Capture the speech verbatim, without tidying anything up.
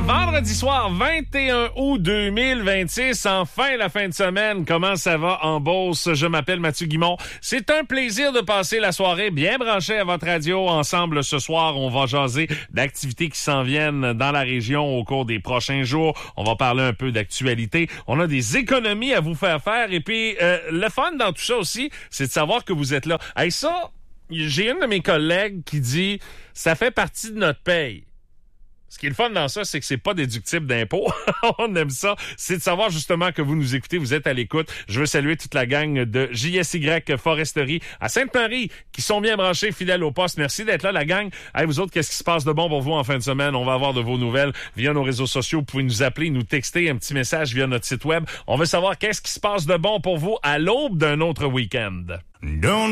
Vendredi soir, vingt et un août deux mille vingt-six, enfin la fin de semaine. Comment ça va en Beauce? Je m'appelle Mathieu Guimond. C'est un plaisir de passer la soirée bien branchée à votre radio. Ensemble, ce soir, on va jaser d'activités qui s'en viennent dans la région au cours des prochains jours. On va parler un peu d'actualité. On a des économies à vous faire faire. Et puis, euh, le fun dans tout ça aussi, c'est de savoir que vous êtes là. Hey, ça, j'ai une de mes collègues qui dit, ça fait partie de notre paye. Ce qui est le fun dans ça, c'est que c'est pas déductible d'impôts. On aime ça. C'est de savoir justement que vous nous écoutez, vous êtes à l'écoute. Je veux saluer toute la gang de J S Y Foresterie à Sainte-Marie qui sont bien branchés, fidèles au poste. Merci d'être là, la gang. Hey, vous autres, qu'est-ce qui se passe de bon pour vous en fin de semaine? On va avoir de vos nouvelles via nos réseaux sociaux. Vous pouvez nous appeler, nous texter un petit message via notre site web. On veut savoir qu'est-ce qui se passe de bon pour vous à l'aube d'un autre week-end. Don't